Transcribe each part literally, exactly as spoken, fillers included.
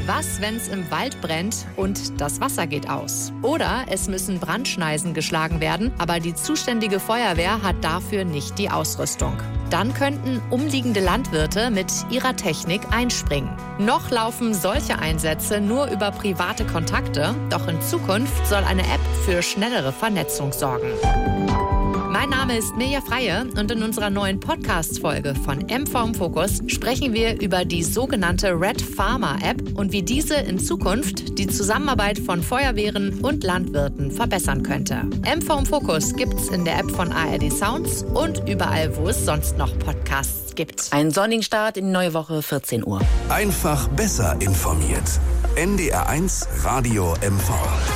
Was, wenn's im Wald brennt und das Wasser geht aus? Oder es müssen Brandschneisen geschlagen werden, aber die zuständige Feuerwehr hat dafür nicht die Ausrüstung. Dann könnten umliegende Landwirte mit ihrer Technik einspringen. Noch laufen solche Einsätze nur über private Kontakte, doch in Zukunft soll eine App für schnellere Vernetzung sorgen. Mein Name ist Mirja Freie und in unserer neuen Podcast-Folge von M V im Fokus sprechen wir über die sogenannte Red Farmer App und wie diese in Zukunft die Zusammenarbeit von Feuerwehren und Landwirten verbessern könnte. M V im Fokus gibt's in der App von A R D Sounds und überall, wo es sonst noch Podcasts gibt. Einen sonnigen Start in die neue Woche, vierzehn Uhr. Einfach besser informiert. N D R eins Radio M V.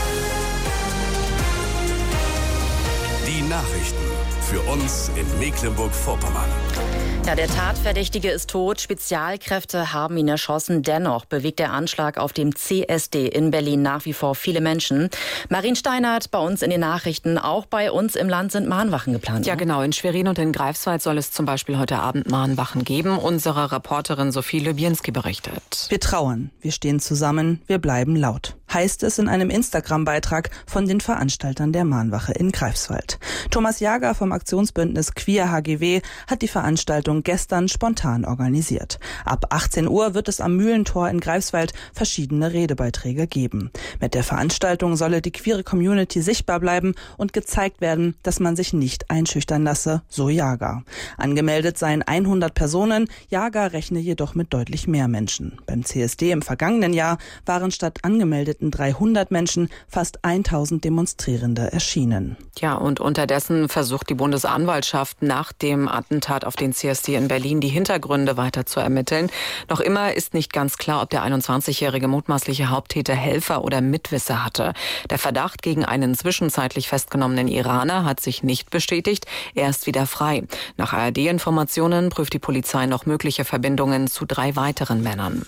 Die Nachrichten für uns in Mecklenburg-Vorpommern. Ja, der Tatverdächtige ist tot. Spezialkräfte haben ihn erschossen. Dennoch bewegt der Anschlag auf dem C S D in Berlin nach wie vor viele Menschen. Marien Steinert bei uns in den Nachrichten. Auch bei uns im Land sind Mahnwachen geplant. Ja, genau. In Schwerin und in Greifswald soll es zum Beispiel heute Abend Mahnwachen geben. Unsere Reporterin Sophie Lubienski berichtet. Wir trauern, wir stehen zusammen, wir bleiben laut, heißt es in einem Instagram-Beitrag von den Veranstaltern der Mahnwache in Greifswald. Thomas Jager vom Aktionsbündnis Queer H G W hat die Veranstaltung gestern spontan organisiert. Ab achtzehn Uhr wird es am Mühlentor in Greifswald verschiedene Redebeiträge geben. Mit der Veranstaltung solle die queere Community sichtbar bleiben und gezeigt werden, dass man sich nicht einschüchtern lasse, so Jager. Angemeldet seien hundert Personen, Jager rechne jedoch mit deutlich mehr Menschen. Beim C S D im vergangenen Jahr waren statt angemeldeten dreihundert Menschen fast tausend Demonstrierende erschienen. Ja, und unterdessen versucht die Bundesanwaltschaft nach dem Attentat auf den C S D in Berlin die Hintergründe weiter zu ermitteln. Noch immer ist nicht ganz klar, ob der einundzwanzigjährige mutmaßliche Haupttäter Helfer oder Mitwisser hatte. Der Verdacht gegen einen zwischenzeitlich festgenommenen Iraner hat sich nicht bestätigt. Er ist wieder frei. Nach A R D-Informationen prüft die Polizei noch mögliche Verbindungen zu drei weiteren Männern.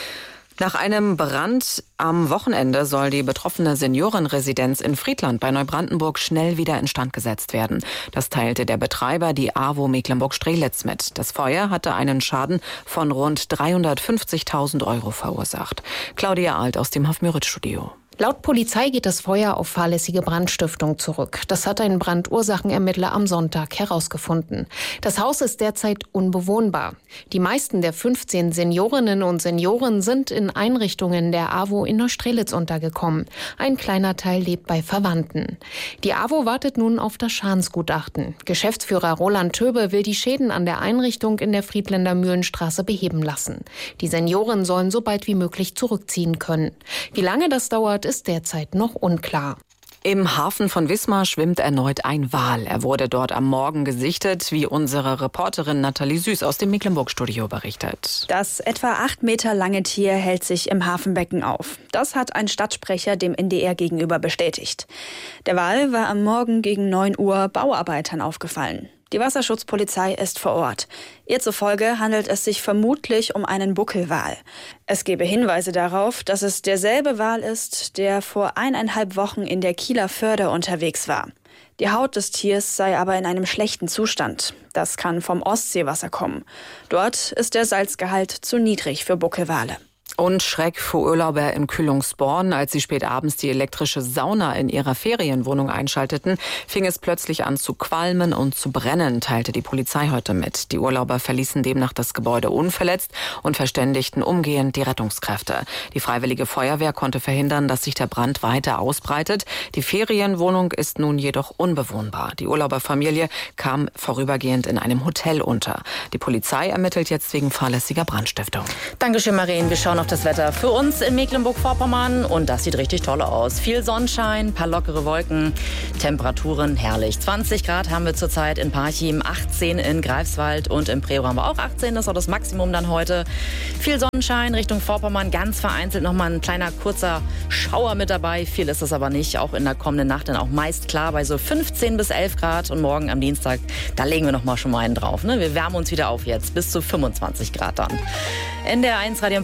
Nach einem Brand am Wochenende soll die betroffene Seniorenresidenz in Friedland bei Neubrandenburg schnell wieder instand gesetzt werden. Das teilte der Betreiber, die A W O Mecklenburg-Strelitz, mit. Das Feuer hatte einen Schaden von rund dreihundertfünfzigtausend Euro verursacht. Claudia Alt aus dem Hofmüritz-Studio. Laut Polizei geht das Feuer auf fahrlässige Brandstiftung zurück. Das hat ein Brandursachenermittler am Sonntag herausgefunden. Das Haus ist derzeit unbewohnbar. Die meisten der fünfzehn Seniorinnen und Senioren sind in Einrichtungen der A W O in Neustrelitz untergekommen. Ein kleiner Teil lebt bei Verwandten. Die A W O wartet nun auf das Schadensgutachten. Geschäftsführer Roland Töbe will die Schäden an der Einrichtung in der Friedländer Mühlenstraße beheben lassen. Die Senioren sollen so bald wie möglich zurückziehen können. Wie lange das dauert, ist derzeit noch unklar. Im Hafen von Wismar schwimmt erneut ein Wal. Er wurde dort am Morgen gesichtet, wie unsere Reporterin Nathalie Süß aus dem Mecklenburg-Studio berichtet. Das etwa acht Meter lange Tier hält sich im Hafenbecken auf. Das hat ein Stadtsprecher dem N D R gegenüber bestätigt. Der Wal war am Morgen gegen neun Uhr Bauarbeitern aufgefallen. Die Wasserschutzpolizei ist vor Ort. Ihr zufolge handelt es sich vermutlich um einen Buckelwal. Es gebe Hinweise darauf, dass es derselbe Wal ist, der vor eineinhalb Wochen in der Kieler Förde unterwegs war. Die Haut des Tiers sei aber in einem schlechten Zustand. Das kann vom Ostseewasser kommen. Dort ist der Salzgehalt zu niedrig für Buckelwale. Und Schreck für Urlauber in Kühlungsborn. Als sie spät abends die elektrische Sauna in ihrer Ferienwohnung einschalteten, fing es plötzlich an zu qualmen und zu brennen, teilte die Polizei heute mit. Die Urlauber verließen demnach das Gebäude unverletzt und verständigten umgehend die Rettungskräfte. Die Freiwillige Feuerwehr konnte verhindern, dass sich der Brand weiter ausbreitet. Die Ferienwohnung ist nun jedoch unbewohnbar. Die Urlauberfamilie kam vorübergehend in einem Hotel unter. Die Polizei ermittelt jetzt wegen fahrlässiger Brandstiftung. Dankeschön, Marien. Wir schauen auf das Wetter für uns in Mecklenburg-Vorpommern und das sieht richtig toll aus. Viel Sonnenschein, paar lockere Wolken, Temperaturen herrlich. zwanzig Grad haben wir zurzeit in Parchim, achtzehn in Greifswald und im Prerow haben wir auch achtzehn. Das ist auch das Maximum dann heute. Viel Sonnenschein Richtung Vorpommern, ganz vereinzelt nochmal ein kleiner kurzer Schauer mit dabei. Viel ist es aber nicht, auch in der kommenden Nacht dann auch meist klar bei so fünfzehn bis elf Grad und morgen am Dienstag, da legen wir nochmal schon mal einen drauf. Ne? Wir wärmen uns wieder auf jetzt, bis zu fünfundzwanzig Grad dann. N D R eins Radio M V, der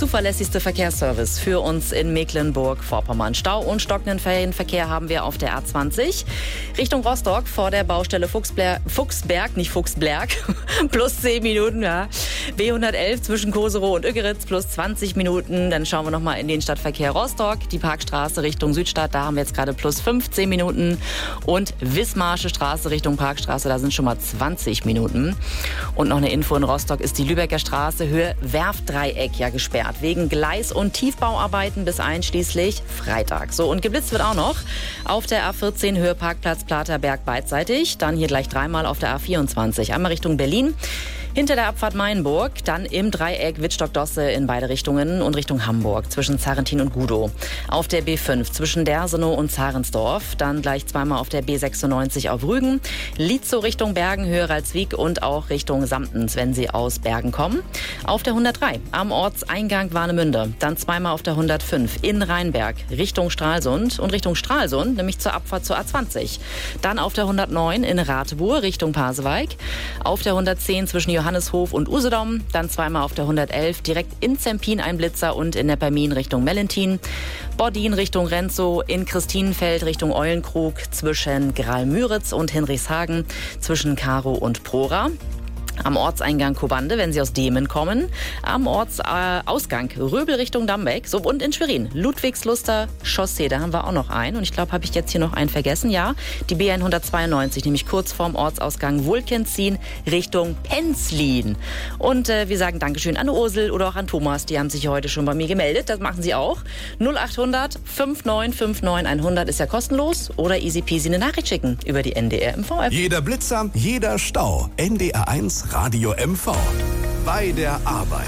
zuverlässigste Verkehrsservice für uns in Mecklenburg-Vorpommern. Stau und stockenden Ferienverkehr haben wir auf der A zwanzig Richtung Rostock vor der Baustelle Fuchsberg, Fuchsberg nicht Fuchsberg, plus zehn Minuten, ja. B hundertelf zwischen Koserow und Üggeritz plus zwanzig Minuten. Dann schauen wir nochmal in den Stadtverkehr Rostock, die Parkstraße Richtung Südstadt, da haben wir jetzt gerade plus fünfzehn Minuten. Und Wismarsche Straße Richtung Parkstraße, da sind schon mal zwanzig Minuten. Und noch eine Info: in Rostock ist die Lübecker Straße Höhe Werftdreieck ja gesperrt, wegen Gleis- und Tiefbauarbeiten bis einschließlich Freitag. So, und geblitzt wird auch noch auf der A vierzehn Höhe Parkplatz Platerberg beidseitig, dann hier gleich dreimal auf der A vierundzwanzig, einmal Richtung Berlin, hinter der Abfahrt Mainburg, dann im Dreieck Wittstock-Dosse in beide Richtungen und Richtung Hamburg zwischen Zarentin und Gudow. Auf der B fünf zwischen Dersenow und Zarensdorf, dann gleich zweimal auf der B sechsundneunzig auf Rügen, Lietzow Richtung Bergen, Höhe Ralswiek und auch Richtung Samtens, wenn Sie aus Bergen kommen. Auf der hundertdrei am Ortseingang Warnemünde, dann zweimal auf der hundertfünf in Rheinberg Richtung Stralsund und Richtung Stralsund, nämlich zur Abfahrt zur A zwanzig. Dann auf der hundertneun in Rathenow Richtung Pasewalk, auf der hundertzehn zwischen Johanneshof und Usedom, dann zweimal auf der hundertelf direkt in Zempin ein Blitzer und in Neppermin Richtung Mellentin, Bordin Richtung Renzow, in Christinenfeld Richtung Eulenkrug zwischen Graal-Müritz und Hinrichshagen, zwischen Karow und Prora. Am Ortseingang Kobande, wenn Sie aus Demen kommen. Am Ortsausgang äh, Röbel Richtung Dambeck. So, und in Schwerin, Ludwigsluster Chaussee, da haben wir auch noch einen. Und ich glaube, habe ich jetzt hier noch einen vergessen. Ja, die B hundertzweiundneunzig, nämlich kurz vorm Ortsausgang Wulkenzien Richtung Penzlin. Und äh, wir sagen Dankeschön an Ursel oder auch an Thomas. Die haben sich heute schon bei mir gemeldet. Das machen Sie auch. null achthundert neunundfünfzig neunundfünfzig hundert ist ja kostenlos. Oder easy peasy eine Nachricht schicken über die N D R M V-App. Jeder Blitzer, jeder Stau. N D R eins Radio M V. Bei der Arbeit.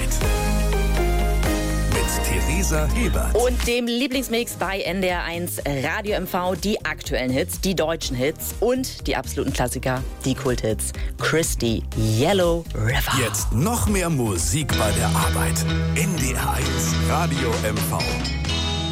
Mit Theresa Hebert. Und dem Lieblingsmix bei N D R eins Radio M V. Die aktuellen Hits, die deutschen Hits und die absoluten Klassiker, die Kulthits. Christy, Yellow River. Jetzt noch mehr Musik bei der Arbeit. N D R eins Radio M V.